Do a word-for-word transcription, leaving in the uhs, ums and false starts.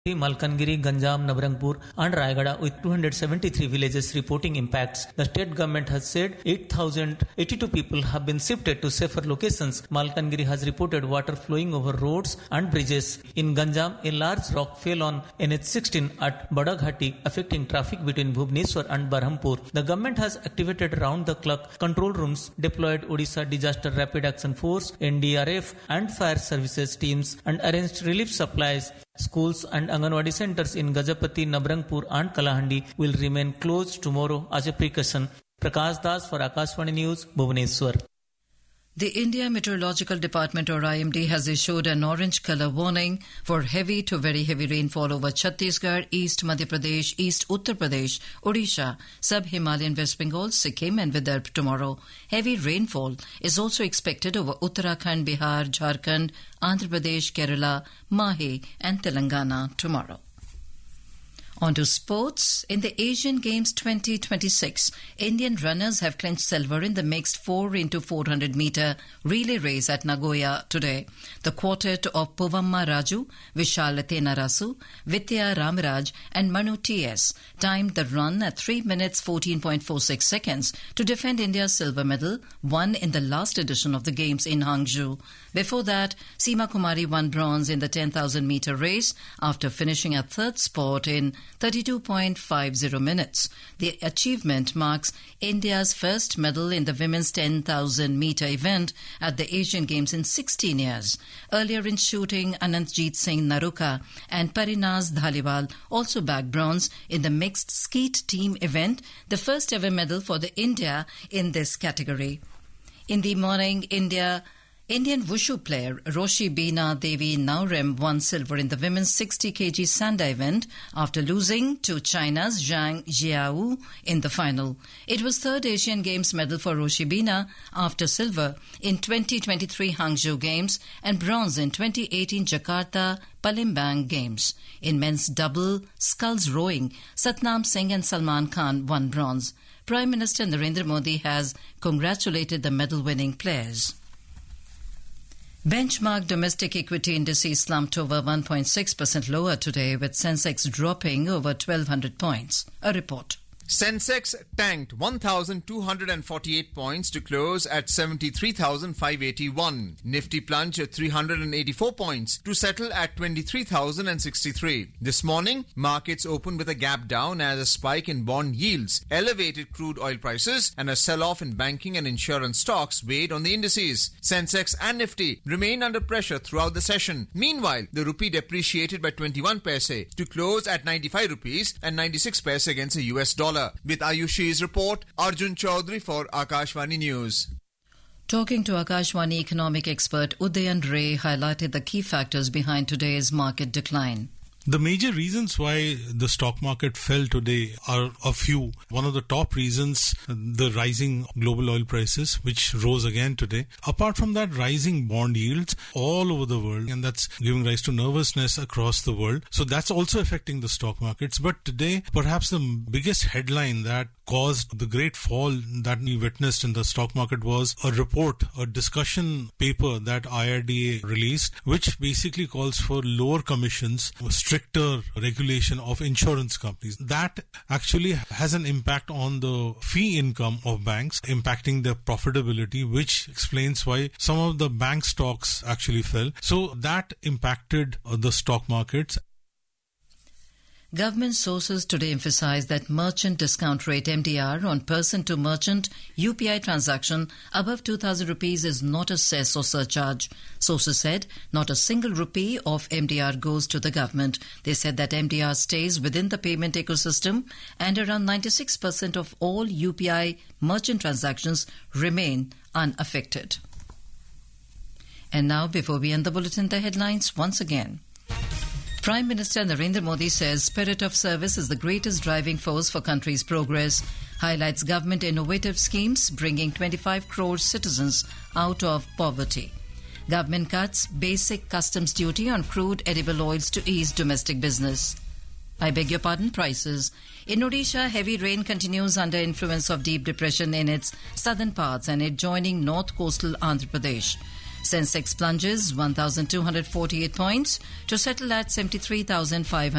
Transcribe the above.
Malkangiri, Ganjam, Nabarangpur and Rayagada with two hundred seventy-three villages reporting impacts. The state government has said eight thousand eighty-two people have been shifted to safer locations. Malkangiri has reported water flowing over roads and bridges. In Ganjam, a large rock fell on N H sixteen at Badaghati, affecting traffic between Bhubaneswar and Berhampur. The government has activated round-the-clock control rooms, deployed Odisha Disaster Rapid Action Force, N D R F and fire services teams and arranged relief supplies. Schools and Anganwadi centers in Gajapati, Nabarangpur and Kalahandi will remain closed tomorrow as a precaution. Prakash Das for Akashvani News, Bhubaneswar. The India Meteorological Department or I M D has issued an orange colour warning for heavy to very heavy rainfall over Chhattisgarh, East Madhya Pradesh, East Uttar Pradesh, Odisha, Sub-Himalayan West Bengal, Sikkim and Vidarbha tomorrow. Heavy rainfall is also expected over Uttarakhand, Bihar, Jharkhand, Andhra Pradesh, Kerala, Mahe and Telangana tomorrow. On to sports. In the Asian Games twenty twenty-six, Indian runners have clinched silver in the mixed four into four hundred metre relay race at Nagoya today. The quartet of Povamma Raju, Vishal Tenarasu, Vidya Ramaraj and Manu T S timed the run at three minutes fourteen point four six seconds to defend India's silver medal, won in the last edition of the Games in Hangzhou. Before that, Seema Kumari won bronze in the ten thousand metre race after finishing at third spot in thirty-two point five zero minutes. The achievement marks India's first medal in the women's ten thousand metre event at the Asian Games in sixteen years. Earlier in shooting, Anantjeet Singh Naruka and Parinaz Dhaliwal also bagged bronze in the mixed skeet team event, the first ever medal for the India in this category. In the morning, India Indian wushu player Roshi Beena Devi Naurem won silver in the women's sixty kilogram Sanda event after losing to China's Zhang Jiao in the final. It was third Asian Games medal for Roshi Beena after silver in twenty twenty-three Hangzhou Games and bronze in twenty eighteen Jakarta Palembang Games. In men's double sculls rowing, Satnam Singh and Salman Khan won bronze. Prime Minister Narendra Modi has congratulated the medal-winning players. Benchmark domestic equity indices slumped over one point six percent lower today, with Sensex dropping over twelve hundred points. A report. Sensex tanked one thousand two hundred forty-eight points to close at seventy-three thousand five hundred eighty-one. Nifty plunged three hundred eighty-four points to settle at twenty-three thousand sixty-three. This morning, markets opened with a gap down as a spike in bond yields, elevated crude oil prices and a sell-off in banking and insurance stocks weighed on the indices. Sensex and Nifty remained under pressure throughout the session. Meanwhile, the rupee depreciated by twenty-one paise to close at ninety-five rupees and ninety-six paise against the U S dollar. With Ayushi's report, Arjun Chaudhary for Akashvani News. Talking to Akashvani economic expert Udayan Ray highlighted the key factors behind today's market decline. The major reasons why the stock market fell today are a few. One of the top reasons, the rising global oil prices, which rose again today. Apart from that, rising bond yields all over the world, and that's giving rise to nervousness across the world. So that's also affecting the stock markets. But today, perhaps the biggest headline that caused the great fall that we witnessed in the stock market was a report, a discussion paper that I R D A released, which basically calls for lower commissions, stricter regulation of insurance companies. That actually has an impact on the fee income of banks, impacting their profitability, which explains why some of the bank stocks actually fell. So that impacted the stock markets. Government sources today emphasized that merchant discount rate M D R on person-to-merchant U P I transaction above two thousand rupees is not a cess or surcharge. Sources said not a single rupee of M D R goes to the government. They said that M D R stays within the payment ecosystem and around ninety-six percent of all U P I merchant transactions remain unaffected. And now, before we end the bulletin, the headlines once again. Prime Minister Narendra Modi says spirit of service is the greatest driving force for country's progress, highlights government innovative schemes bringing twenty-five crore citizens out of poverty. Government cuts basic customs duty on crude edible oils to ease domestic business. I beg your pardon, prices. In Odisha, heavy rain continues under influence of deep depression in its southern parts and adjoining north coastal Andhra Pradesh. Sensex plunges one thousand two hundred forty-eight points to settle at seventy-three thousand five hundred.